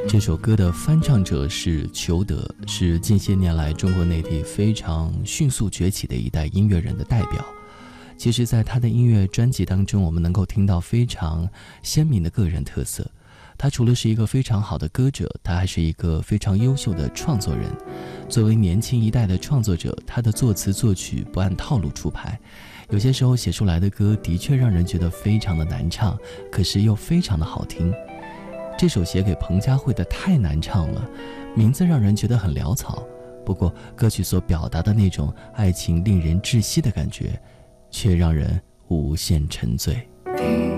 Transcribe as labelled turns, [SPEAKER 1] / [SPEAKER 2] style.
[SPEAKER 1] 这首歌的翻唱者是裘德，是近些年来中国内地非常迅速崛起的一代音乐人的代表。其实在他的音乐专辑当中，我们能够听到非常鲜明的个人特色。他除了是一个非常好的歌者，他还是一个非常优秀的创作人。作为年轻一代的创作者，他的作词作曲不按套路出牌，有些时候写出来的歌的确让人觉得非常的难唱，可是又非常的好听。这首写给彭佳慧的太难唱了，名字让人觉得很潦草，不过歌曲所表达的那种爱情令人窒息的感觉却让人无限沉醉。